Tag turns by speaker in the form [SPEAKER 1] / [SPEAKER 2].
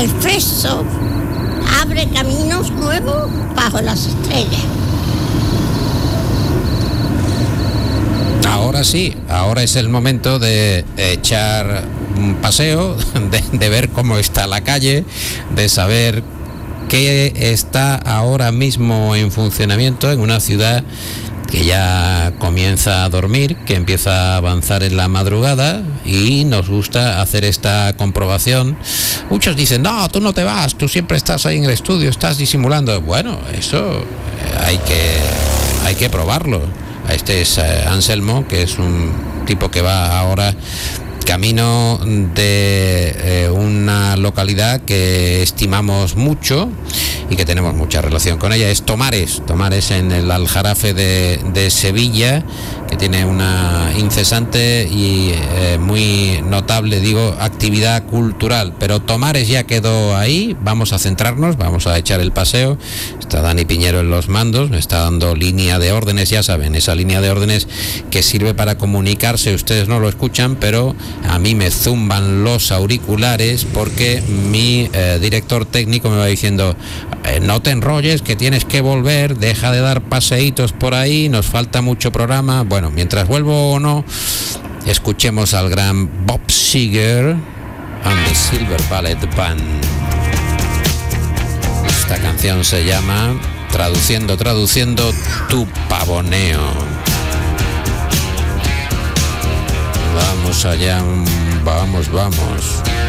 [SPEAKER 1] El fresco abre caminos nuevos bajo las estrellas.
[SPEAKER 2] Ahora sí, ahora es el momento de echar un paseo, de ver cómo está la calle, de saber qué está ahora mismo en funcionamiento en una ciudad que ya comienza a dormir, que empieza a avanzar en la madrugada, y nos gusta hacer esta comprobación. Muchos dicen, no, tú no te vas, tú siempre estás ahí en el estudio, estás disimulando. Bueno, eso hay que probarlo. Este es Anselmo, que es un tipo que va ahora camino de una localidad que estimamos mucho y que tenemos mucha relación con ella. Es Tomares en el Aljarafe de Sevilla, que tiene una incesante y muy notable, actividad cultural. Pero Tomares ya quedó ahí, vamos a centrarnos, vamos a echar el paseo. Está Dani Piñero en los mandos, me está dando línea de órdenes, ya saben, esa línea de órdenes que sirve para comunicarse. Ustedes no lo escuchan, pero a mí me zumban los auriculares porque mi director técnico me va diciendo, no te enrolles, que tienes que volver, deja de dar paseitos por ahí, nos falta mucho programa. Bueno, mientras vuelvo o no, escuchemos al gran Bob Seger and the Silver Ballet Band. Esta canción se llama, traduciendo, Tu Pavoneo. Vamos allá, vamos.